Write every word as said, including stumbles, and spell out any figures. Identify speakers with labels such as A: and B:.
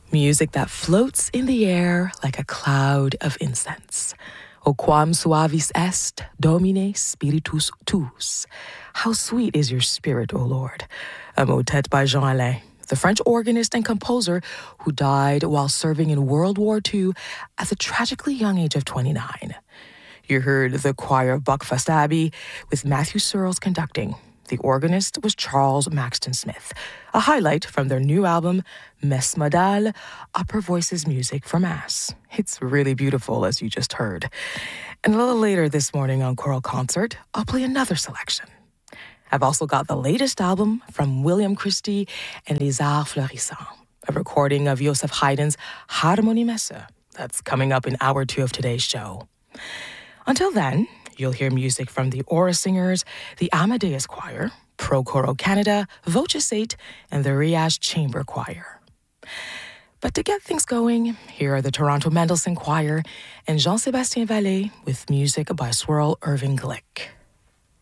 A: Music that floats in the air like a cloud of incense. O quam suavis est, Domine spiritus tuus. How sweet is your spirit, O Lord. A motet by Jean Alain, the French organist and composer who died while serving in World War Two at the tragically young age of twenty-nine. You heard the choir of Buckfast Abbey with Matthew Searles conducting. The organist was Charles Maxton Smith, a highlight from their new album, Messe Modale, Opera Voices Music for Mass. It's really beautiful, as you just heard. And a little later this morning on Choral Concert, I'll play another selection. I've also got the latest album from William Christie and Les Arts Florissants, a recording of Joseph Haydn's Harmonie Messe. That's coming up in hour two of today's show. Until then, you'll hear music from the Aura Singers, the Amadeus Choir, Pro Coro Canada, Voce eight, and the Riage Chamber Choir. But to get things going, here are the Toronto Mendelssohn Choir and Jean-Sébastien Vallée with music by Swirl Irving Glick.